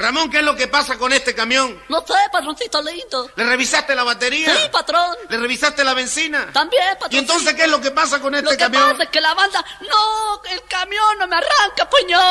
Ramón, ¿qué es lo que pasa con este camión? No sé, patroncito lindo. ¿Le revisaste la batería? Sí, patrón. ¿Le revisaste la benzina? También, patrón. ¿Y entonces qué es lo que pasa con este camión? Lo que pasa es que la banda... No, el camión no me arranca, puño.